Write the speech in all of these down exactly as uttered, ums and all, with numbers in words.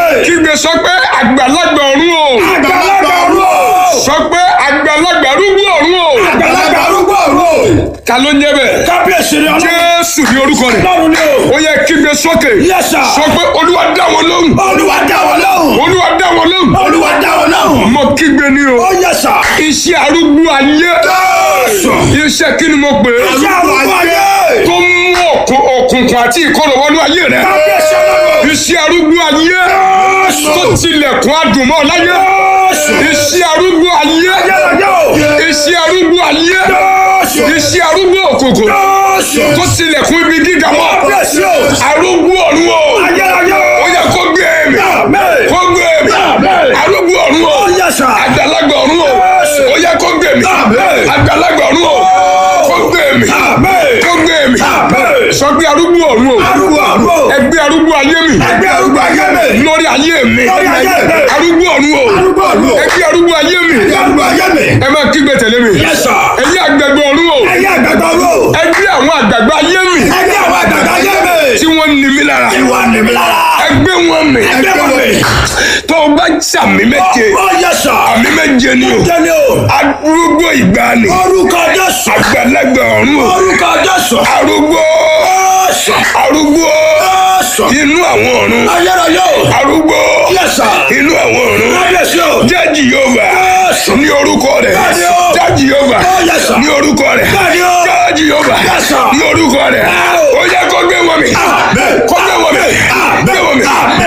kígbe sọ pé àgbàlagbà ọ̀run o. àgbàlagbà ọ̀run o. sọ pé àgbàlagbà arúgbó ọ̀run o. àgbàlagbà arúgbó ọ̀run o. ta ló ń jẹ́ bẹ́ẹ̀. kábíyèsí ni ọlọ́run. jésù ní orúkọ rẹ̀. ọlọ́run ni o. ó yẹ kígbe sókè. Yes, sir. sọ pé olúwa dá wọn lóhùn. olúwa dá wọn lóhùn. olúwa dá wọn lóhùn. olúwa dá wọn lóhùn. mo kígbe ní o. ó yẹ sà. iṣẹ́ arúgbó ayé. Jésù. iṣẹ́ kí ni mo pè é. iṣẹ́ arúgbó ayé. tó mú òkun- òkùnkùn àti ìkorò wọnú ayé rẹ. kábíyèsí ọlọ́run. iṣẹ́ arúgbó ayé. Jésù. tó tilẹ̀kùn adùnmọ́ láyé. Jésù. iṣẹ́ arúgbó ayé. ayérayé. iṣẹ́ arúgbó ayé. Jésù. iṣẹ́ arúgbó òkùnkùn. Jésù. tó tilẹ̀kùn ibi gíga mọ́. kábíyèsí o. arúgbó ọ̀run o. ayérayé. ó yẹ kó gbé mi. Àmín. kó gbé mi. Àmín. arúgbó ọ̀run o. ó yẹ sà. àgbàlagbà ọ̀run o. Jésù. ó yẹ kó gbé mi. Àmín. àgbàlagbà ọ̀run o. kó gbé mi. Àmín. kó gbé mi. Àmín. sọ pé arúgbó ọ̀run o. arúgbó ọ̀run o. ẹgbẹ́ arúgbó ayé mi. ẹgbẹ́ arúgbó ayé mi. lórí ayé mi. Lórí ayé mi. arúgbó ọ̀run o. arúgbó ọ̀run o. ẹgbẹ́ arúgbó ayé mi. ẹgbẹ́ arúgbó ayé mi. ẹ máa kígbe tẹ̀lé mi. Yes, sir. ẹ̀yin àgbẹ̀gbẹ̀ ọ̀run o. ẹ̀yin àgbàgbà ọ̀run o. ẹgbẹ́ àwọn àgbàgbà ayé mi. ẹgbẹ́ àwọn àgbàgbà ayé mi. tí wọ́n ní mi lára. ìwà nìmi lára. ẹgbẹ́ wọn mi. ẹgbẹ́ wọn mi. tó o bá sàmì méje. ó yẹ sà. àmì méje ni o. jẹ́ni o. arúgbó ìgbàanì. orúkọ Jésù. àgbàlagbà ọ̀run o. orúkọ Jésù. arúgbó. Jésù. arúgbó. Jésù. inú àwọn ọ̀run. ayérayé o. arúgbó. Yes, sir. inú àwọn ọ̀run. kábíyèsí o. jẹ́ Jèhófà Jésù. ní orúkọ rẹ̀. Bẹ́ẹ̀ni o. jẹ́ Jèhófà Oh, yes, sir. ní orúkọ rẹ̀. Bẹ́ẹ̀ni o. jẹ́ Jèhófà Yes, sir. ní orúkọ rẹ̀. Bẹ́ẹ̀ni o. ó yẹ kó gbé wọn mi. Àmín. kó gbé wọn mi. Àmín. gbé wọn mi. Àmín.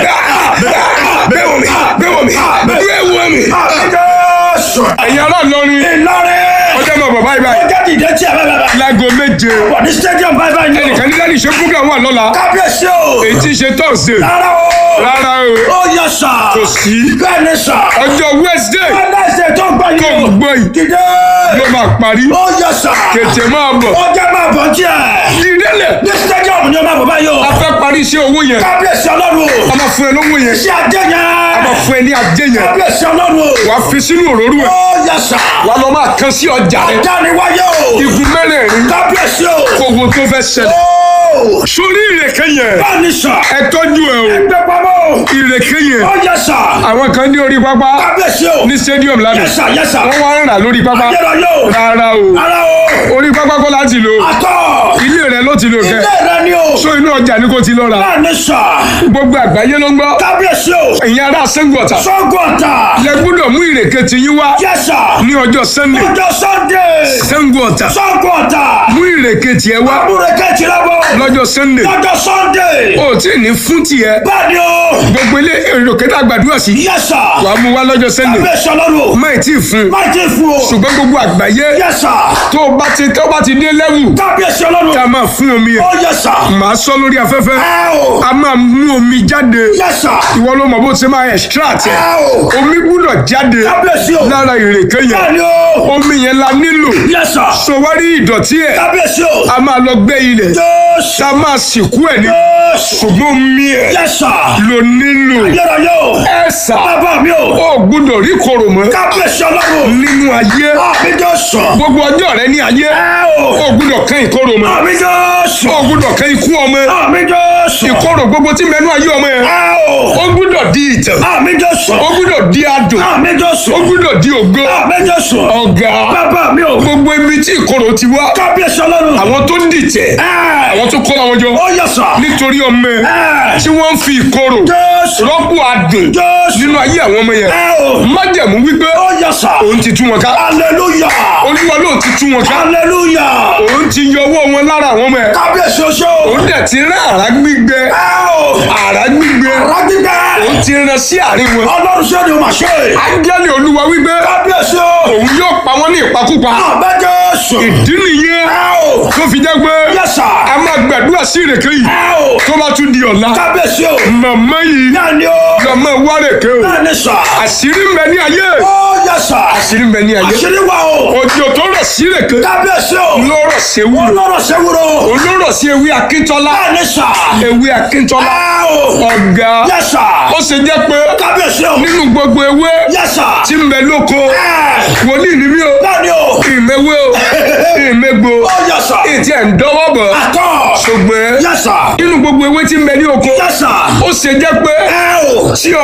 gbé wọn mi. gbé wọn mi. Àmín. gbé wọn mi. Àmín Jésù. ẹ̀yin ará Ìlọrin. Ìlọrin. ọjọ́ mọ̀ bàbá ibà ó jẹ́ dìde tí ẹ bá bá bá. láago méje. wà ní stadium báyìí báyìí. ẹnìkan ní láti ṣe program wà lọ́la. kábíyèsí o. èyí tí í ṣe Thursday. rárá o. rárá o. ó yẹ sà. kò sí. bẹ́ẹ̀ ni sà. ọjọ́ Wednesday ẹlẹ́sẹ̀ tó gbọ́ tó yìí o. gbọ́ yìí dìde. ló máa parí. ó yẹ sà. tètè máa bọ̀. ó jẹ́ máa bọ̀ díẹ̀. dídélẹ̀. ní stadium ni ó máa bọ̀ báyìí o. a fẹ́ parí iṣẹ́ owó yẹn. kábíyèsí ọlọ́run o. a máa fún ẹ lówó yẹn. iṣẹ́ ajé a máa yẹn. fún ẹ ní ajé yẹn. kábíyèsí ọlọ́run o. wàá fi sínú òróró ẹ. ó yẹ sà. wàá lọ máa kán sí ọjà rẹ. dániwáyé o. igun mẹ́rẹ̀ẹ̀rin. kábíyèsí o. kò wo tó fẹ́ ṣẹlẹ̀. ó. sórí ìrèké yẹn. bẹ́ẹ̀ ni sà. ẹ tọ́jú ẹ o. ẹgbẹ́ pamọ́. ìrèké yẹn. ó yẹ sà. àwọn kan ní orí pápá. kábíyèsí o. ní stadium lánàá. yẹ sà yẹ sà. wọ́n wá ń rà lórí pápá. ayérayé o. rárá o. ara o. orí pápá kọ́ láti lò. àtọ̀. ilé rẹ ló ti lò kẹ́. ilé rẹ ni o. so inú ọjà ni kò ti lọ ra. bẹ́ẹ̀ ni sà. gbogbo àgbáyé ló ń gbọ́. kábíyèsí o. ẹ̀yin ará Ṣàngó Ọ̀tà. Ṣàngó Ọ̀tà. lẹ gbọ́dọ̀ mú ìrèké ti yín wá. yẹ sà. ní ọjọ́ Sunday. ọjọ́ Sunday. Ṣàngó Ọ̀tà. Ṣàngó Ọ̀tà. mú ìrèké tiẹ̀ wá. àbúrò kẹ́tì lọ́wọ́. lọ́jọ́ Sunday. lọ́jọ́ Sunday. o tí ì ní fún tiẹ̀. bẹ́ẹ̀ ni o. gbogbo ilé ìrèké tá a gbàdúrà sí. yẹ sà. wàá mú wá lọ́jọ́ Sunday. kábíyèsí ọlọ́run o. má ì tí ì fún. má ti fún o. ṣùgbọ́n gbogbo àgbáyé. yẹ sà. tó o bá ti tó o bá ti dé level. kábíyèsí ọlọ́run. tá a máa fún omi ó ẹ̀. yẹ sà. màá sọ lórí afẹ́fẹ́. ẹ o. a máa mú omi jáde. yẹ sà. ìwọ ló mọ̀ bó ṣe máa extract ẹ̀. ẹ o. omi gbúdọ̀ jáde kábíyèsí o. lára ìrèké bẹ́ẹ̀ yẹn. ni o. omi yẹn la nílò. yẹ sà. so wá rí ìdọ̀tí ẹ̀. kábíyèsí o. a máa lọ gbẹ́ ilẹ̀. Jésù. tá a máa sìnkú ẹ̀ ní. Jésù. ṣùgbọ́n omi ẹ̀ yẹ sà. ló nílò. ayérayé o. ẹ sà. bàbá mi o. ó gbúdọ̀ rí korò mọ́ kábíyèsí ọlọ́run. nínú ayé. àmì Jésù. gbogbo ọjọ́ rẹ ní ayé. ẹ o. ó gbúdọ̀ kán ìkorò mọ́. àmì Jésù. ó gbúdọ̀ kán ikú ọmọ. àmì Jésù. ìkorò gbogbo tí mẹ́nu ayé ọmọ yẹn. ẹ o. ó gbúdọ̀ di ìtàn. àmì Jésù. ó gbúdọ̀ di adùn. àmì Jésù. ó gbúdọ̀ di ògo. àmì Jésù. ọ̀gá. bàbá mi o. gbogbo ibi tí ìkorò ti wá. kábíyèsí ọlọ́run. àwọn tó dìtẹ̀. ẹ. àwọn tó kọ́ làwọn jọ. ó yẹ sà. nítorí ọmọ ẹ. ẹ. tí wọ́n ń fi ìkorò. Jésù. rọ́pò adùn. Jésù. nínú ayé àwọn ọmọ yẹn. ẹ o. májẹ̀mú wípé ó yẹ sà. òun ti tú wọn ká. hallelujah. olúwa ló ti tú wọn ká. hallelujah. òun ti yọ ọwọ́ wọn lára àwọn ọmọ ẹ. kábíyèsí oṣó. òun dẹ̀ ti rán àrá gbígbẹ. ẹ o. àrá gbígbẹ. rágbígbẹ́. òun ti rán sí àárín wọn. ọlọ́run ṣé ni o máa ṣe. áńgẹ́lì olúwa wípé kábíyèsí o. òun yóò pa wọ́n ní ìpakúpa. àmì Jésù. ìdí nìyẹn ẹ o. tó fi jẹ́ pé yẹ sà. a máa gbàdúrà sí ìrèké yìí ẹ o. tó bá tún di ọ̀la. kábíyèsí o. màmá yìí náà ni o. lọ́mọ wárèké o. náà ni sà. àṣírí ń bẹ ní ayé. ó yẹ sà. àṣírí ń bẹ ní ayé. àṣírí wa o. òjò tó rọ̀ sí ìrèké kábíyèsí o. ló rọ̀ sí ewúro. olóró ṣewúro. olórọ̀ sí ewé akíntọ́lá. náà ni sà. ewé akíntọ́lá. ẹ o. ọ̀gá yẹ sà. ó ṣe jẹ́ pé kábíyèsí o. nínú gbogbo ewé yẹ sà. tí ń bẹ lóko ẹ. wòlíì ni mí o. náà ni o. ìmẹ̀wé o ìmẹ̀gbò ó yẹ sà. ètí ẹ̀ ń dọ́wọ́ bọ̀. àtọ̀. ṣùgbọ́n yẹ sà. nínú gbogbo ewé tí ń bẹ ní oko yẹ sà. ó ṣe jẹ́ pé ẹ o. tí